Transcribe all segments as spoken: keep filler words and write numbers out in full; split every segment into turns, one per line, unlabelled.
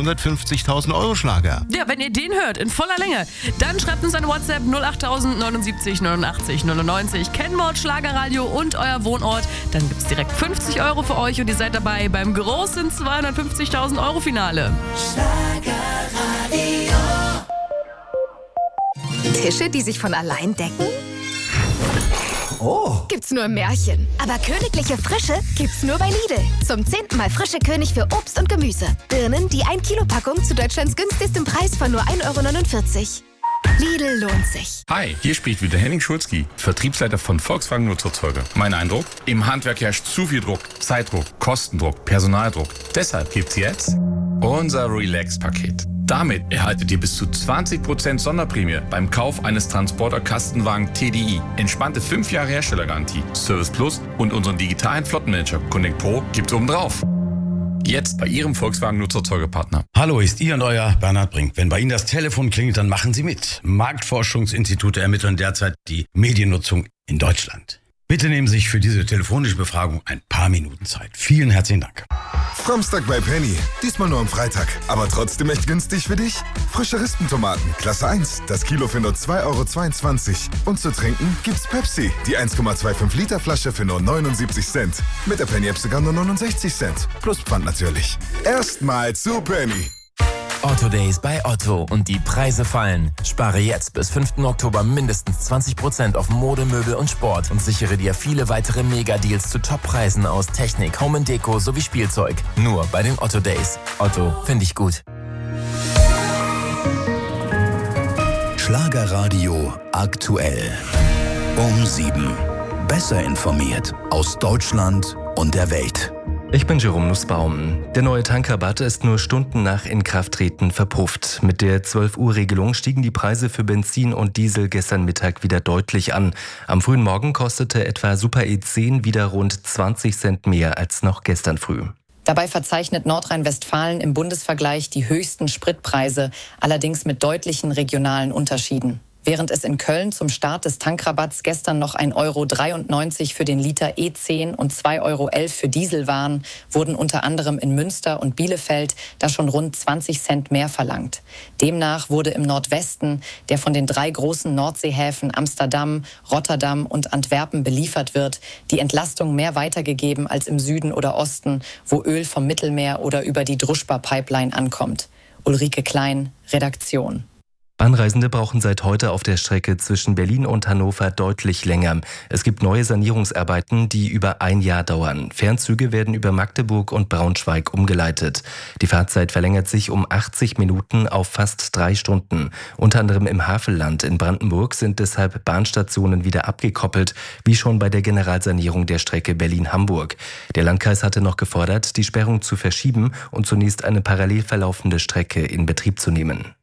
hundertfünfzigtausend Euro Schlager.
Ja, wenn ihr den hört, in voller Länge, dann schreibt uns eine WhatsApp null achttausend neunundsiebzig neunundachtzig neunundneunzig, Kennwort Schlagerradio und euer Wohnort. Dann gibt's direkt fünfzig Euro für euch und ihr seid dabei beim großen zweihundertfünfzigtausend Euro Finale.
Schlagerradio.
Tische, die sich von allein decken?
Oh.
Gibt's nur im Märchen. Aber königliche Frische gibt's nur bei Lidl. Zum zehnten Mal frische König für Obst und Gemüse. Birnen, die ein Kilo Packung zu Deutschlands günstigstem Preis von nur ein Euro neunundvierzig. Lidl lohnt sich.
Hi, hier spricht wieder Henning Schulzki, Vertriebsleiter von Volkswagen Nutzerzeuger. Mein Eindruck? Im Handwerk herrscht zu viel Druck, Zeitdruck, Kostendruck, Personaldruck. Deshalb gibt's jetzt unser Relax-Paket. Damit erhaltet ihr bis zu zwanzig Prozent Sonderprämie beim Kauf eines Transporter-Kastenwagen T D I. Entspannte fünf Jahre Herstellergarantie, Service Plus und unseren digitalen Flottenmanager Connect Pro gibt's obendrauf. Jetzt bei Ihrem Volkswagen Nutzerzeugerpartner.
Hallo, ist Ihr und Euer Bernhard Brink. Wenn bei Ihnen das Telefon klingelt, dann machen Sie mit. Marktforschungsinstitute ermitteln derzeit die Mediennutzung in Deutschland. Bitte nehmen Sie sich für diese telefonische Befragung ein paar Minuten Zeit. Vielen herzlichen Dank.
Framstag bei Penny. Diesmal nur am Freitag. Aber trotzdem echt günstig für dich? Frische Rispentomaten, Klasse eins. Das Kilo für nur zwei Euro zweiundzwanzig. Und zu trinken gibt's Pepsi. Die eins Komma fünfundzwanzig Liter Flasche für nur neunundsiebzig Cent. Mit der Penny-App sogar nur neunundsechzig Cent. Plus Pfand natürlich. Erstmal zu Penny.
Otto Days bei Otto und die Preise fallen. Spare jetzt bis fünften Oktober mindestens zwanzig Prozent auf Mode, Möbel und Sport und sichere dir viele weitere Mega-Deals zu Top-Preisen aus Technik, Home and Deko sowie Spielzeug. Nur bei den Otto Days. Otto, finde ich gut.
Schlagerradio aktuell. Um sieben. Besser informiert aus Deutschland und der Welt.
Ich bin Jerome Nussbaum. Der neue Tankrabatt ist nur Stunden nach Inkrafttreten verpufft. Mit der zwölf-Uhr-Regelung stiegen die Preise für Benzin und Diesel gestern Mittag wieder deutlich an. Am frühen Morgen kostete etwa Super E zehn wieder rund zwanzig Cent mehr als noch gestern früh.
Dabei verzeichnet Nordrhein-Westfalen im Bundesvergleich die höchsten Spritpreise, allerdings mit deutlichen regionalen Unterschieden. Während es in Köln zum Start des Tankrabatts gestern noch ein Euro dreiundneunzig für den Liter E zehn und zwei Euro elf für Diesel waren, wurden unter anderem in Münster und Bielefeld da schon rund zwanzig Cent mehr verlangt. Demnach wurde im Nordwesten, der von den drei großen Nordseehäfen Amsterdam, Rotterdam und Antwerpen beliefert wird, die Entlastung mehr weitergegeben als im Süden oder Osten, wo Öl vom Mittelmeer oder über die Druschba-Pipeline ankommt. Ulrike Klein, Redaktion.
Bahnreisende brauchen seit heute auf der Strecke zwischen Berlin und Hannover deutlich länger. Es gibt neue Sanierungsarbeiten, die über ein Jahr dauern. Fernzüge werden über Magdeburg und Braunschweig umgeleitet. Die Fahrzeit verlängert sich um achtzig Minuten auf fast drei Stunden. Unter anderem im Havelland in Brandenburg sind deshalb Bahnstationen wieder abgekoppelt, wie schon bei der Generalsanierung der Strecke Berlin-Hamburg. Der Landkreis hatte noch gefordert, die Sperrung zu verschieben und zunächst eine parallel verlaufende Strecke in Betrieb zu nehmen.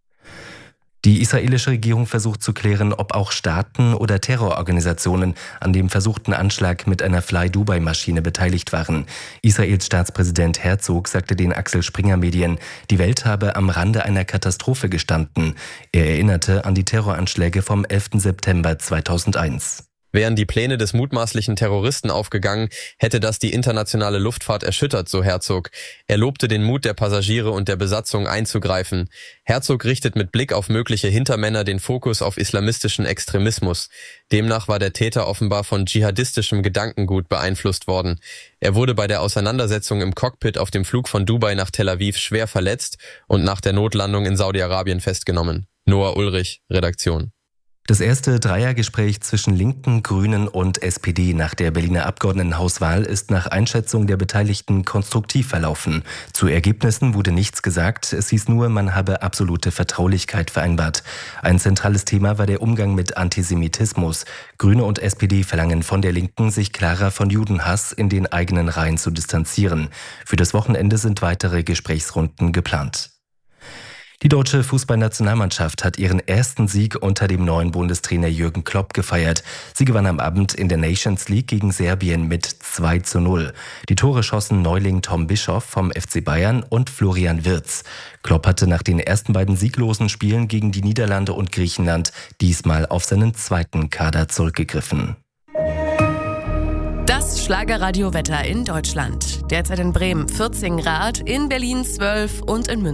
Die israelische Regierung versucht zu klären, ob auch Staaten oder Terrororganisationen an dem versuchten Anschlag mit einer Fly-Dubai-Maschine beteiligt waren. Israels Staatspräsident Herzog sagte den Axel Springer Medien, die Welt habe am Rande einer Katastrophe gestanden. Er erinnerte an die Terroranschläge vom elften September zweitausendeins.
Wären die Pläne des mutmaßlichen Terroristen aufgegangen, hätte das die internationale Luftfahrt erschüttert, so Herzog. Er lobte den Mut der Passagiere und der Besatzung einzugreifen. Herzog richtet mit Blick auf mögliche Hintermänner den Fokus auf islamistischen Extremismus. Demnach war der Täter offenbar von dschihadistischem Gedankengut beeinflusst worden. Er wurde bei der Auseinandersetzung im Cockpit auf dem Flug von Dubai nach Tel Aviv schwer verletzt und nach der Notlandung in Saudi-Arabien festgenommen. Noah Ulrich, Redaktion.
Das erste Dreiergespräch zwischen Linken, Grünen und S P D nach der Berliner Abgeordnetenhauswahl ist nach Einschätzung der Beteiligten konstruktiv verlaufen. Zu Ergebnissen wurde nichts gesagt, es hieß nur, man habe absolute Vertraulichkeit vereinbart. Ein zentrales Thema war der Umgang mit Antisemitismus. Grüne und S P D verlangen von der Linken, sich klarer von Judenhass in den eigenen Reihen zu distanzieren. Für das Wochenende sind weitere Gesprächsrunden geplant. Die deutsche Fußballnationalmannschaft hat ihren ersten Sieg unter dem neuen Bundestrainer Jürgen Klopp gefeiert. Sie gewann am Abend in der Nations League gegen Serbien mit zwei zu null. Die Tore schossen Neuling Tom Bischoff vom F C Bayern und Florian Wirtz. Klopp hatte nach den ersten beiden sieglosen Spielen gegen die Niederlande und Griechenland diesmal auf seinen zweiten Kader zurückgegriffen.
Das Schlagerradio-Wetter in Deutschland. Derzeit in Bremen vierzehn Grad, in Berlin zwölf und in München